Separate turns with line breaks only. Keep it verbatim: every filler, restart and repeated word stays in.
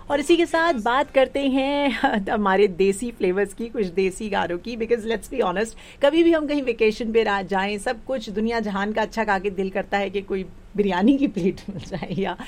और इसी के साथ बात करते हैं हमारे देसी फ्लेवर्स की, कुछ देसी गानों की, बिकॉज लेट्स बी ऑनेस्ट, कभी भी हम कहीं वेकेशन पे जाएं, सब कुछ दुनिया जहान का अच्छा खा के दिल करता है कि कोई बिरयानी की प्लेट मिल जाए या